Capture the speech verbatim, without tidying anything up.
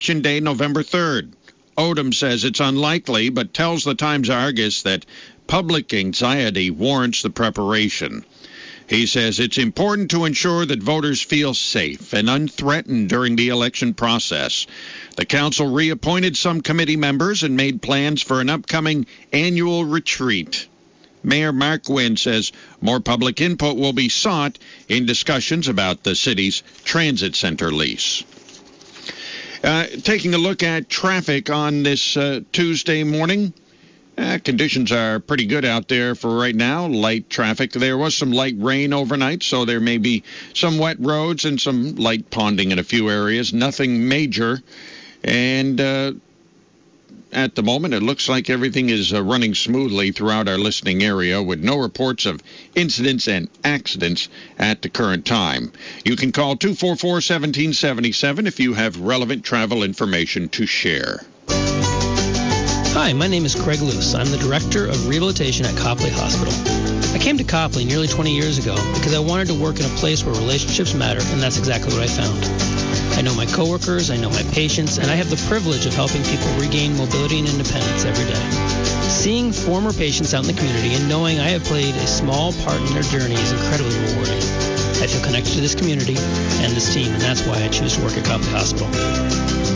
Election Day, November third. Odom says it's unlikely, but tells the Times-Argus that public anxiety warrants the preparation. He says it's important to ensure that voters feel safe and unthreatened during the election process. The council reappointed some committee members and made plans for an upcoming annual retreat. Mayor Mark Wynn says more public input will be sought in discussions about the city's transit center lease. Uh, taking a look at traffic on this uh, Tuesday morning. Uh, conditions are pretty good out there for right now. Light traffic. There was some light rain overnight, so there may be some wet roads and some light ponding in a few areas. Nothing major. And uh, at the moment, it looks like everything is uh, running smoothly throughout our listening area with no reports of incidents and accidents at the current time. You can call two four four, one seven seven seven if you have relevant travel information to share. Hi, my name is Craig Luce. I'm the Director of Rehabilitation at Copley Hospital. I came to Copley nearly twenty years ago because I wanted to work in a place where relationships matter, and that's exactly what I found. I know my coworkers, I know my patients, and I have the privilege of helping people regain mobility and independence every day. Seeing former patients out in the community and knowing I have played a small part in their journey is incredibly rewarding. I feel connected to this community and this team, and that's why I choose to work at Copley Hospital.